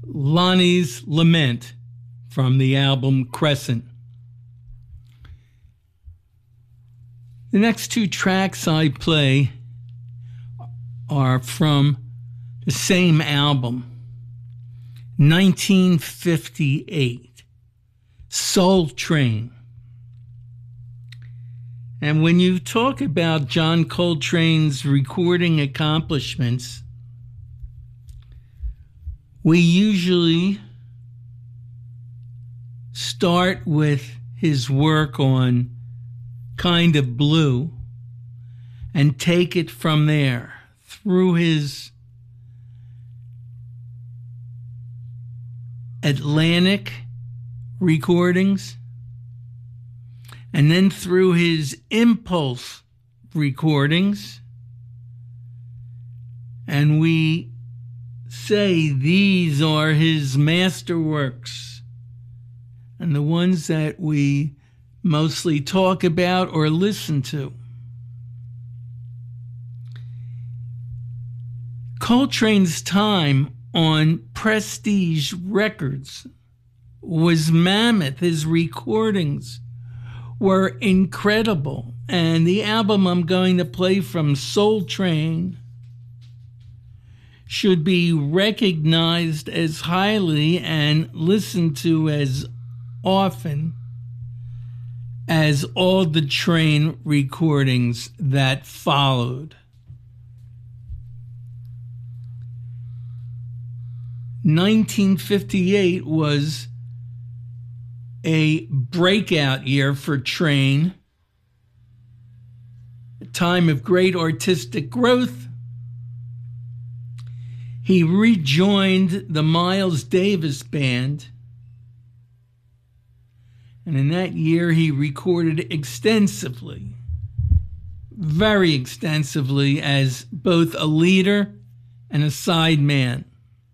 Lonnie's Lament from the album Crescent. The next two tracks I play are from the same album, 1958, Soul Train. And when you talk about John Coltrane's recording accomplishments, we usually start with his work on Kind of Blue and take it from there through his Atlantic recordings and then through his Impulse recordings. And we say these are his masterworks and the ones that we mostly talk about or listen to. Coltrane's time on Prestige Records was mammoth. His recordings were incredible. And the album I'm going to play from, Soul Train, should be recognized as highly and listened to as often as all the Train recordings that followed. 1958 was a breakout year for Train, a time of great artistic growth. He rejoined the Miles Davis Band, and in that year he recorded extensively, very extensively, as both a leader and a sideman.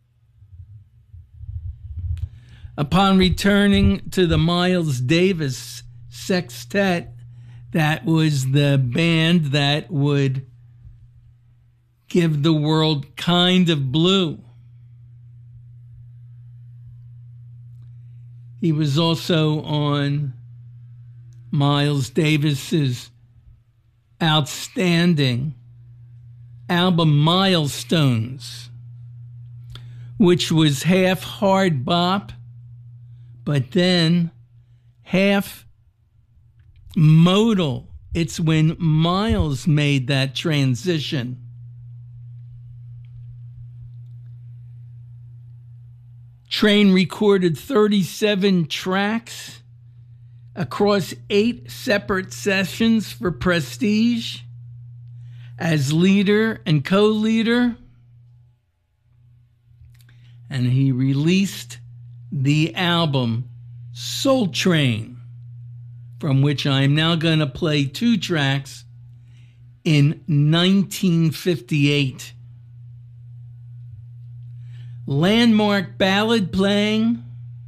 Upon returning to the Miles Davis Sextet, that was the band that would give the world Kind of Blue. He was also on Miles Davis's outstanding album Milestones, which was half hard bop, but then half modal. It's when Miles made that transition. Train recorded 37 tracks across 8 separate sessions for Prestige as leader and co-leader. And he released the album Soul Train, from which I am now going to play 2 tracks in 1958. Landmark ballad playing.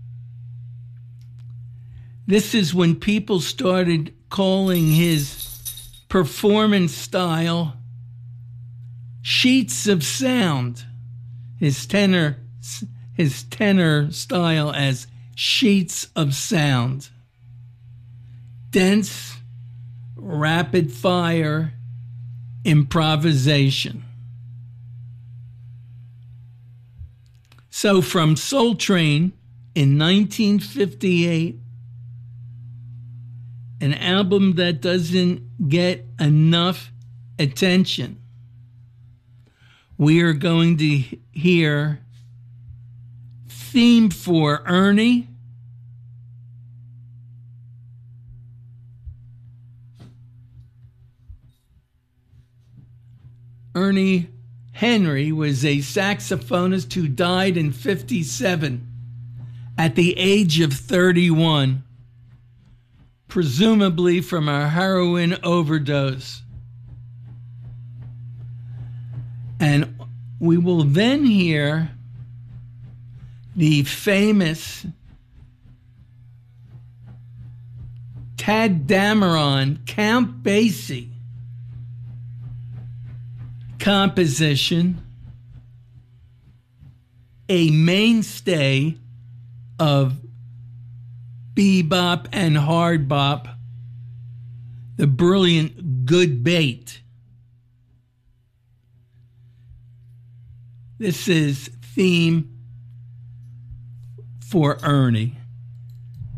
This is when people started calling his performance style sheets of sound, his tenor style as sheets of sound. Dense, rapid fire improvisation. So from Soul Train in 1958, an album that doesn't get enough attention, we are going to hear Theme for Ernie, Ernie Henry was a saxophonist who died in 1957 at the age of 31, presumably from a heroin overdose. And we will then hear the famous Tadd Dameron, Count Basie composition, a mainstay of bebop and hard bop, the brilliant Good Bait. This is theme for Ernie.